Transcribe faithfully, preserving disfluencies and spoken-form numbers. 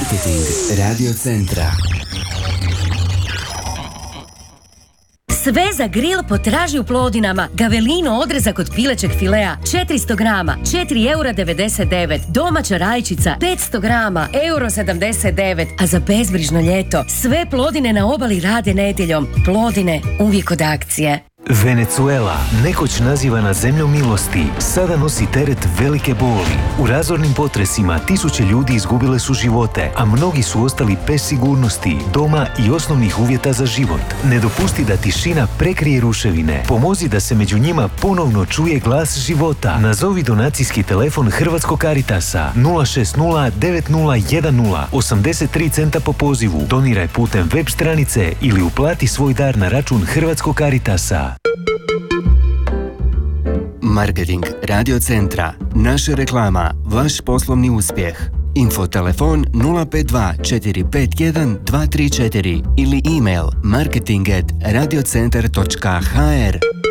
Marketing Radio Centra. Sve za grill potraži u Plodinama. Gavelino odrezak od pilećeg filea četiristo grama, četiri eura devedeset devet. Domaća rajčica petsto grama, euro sedamdeset devet. A za bezbrižno ljeto sve Plodine na obali rade nedjeljom. Plodine uvijek od akcije. Venezuela, nekoć nazivana zemljom milosti, sada nosi teret velike boli. U razornim potresima tisuće ljudi izgubile su živote, a mnogi su ostali bez sigurnosti, doma i osnovnih uvjeta za život. Ne dopusti da tišina prekrije ruševine. Pomozi da se među njima ponovno čuje glas života. Nazovi donacijski telefon Hrvatskog Caritasa nula šest nula devet nula jedan nula osamdeset tri centa po pozivu. Doniraj putem web stranice ili uplati svoj dar na račun Hrvatskog Caritasa. Marketing Radio Centra. Naša reklama, vaš poslovni uspjeh. Infotelefon nula pet dva četiri pet jedan dva tri četiri ili email marketing at radiocentar točka h r.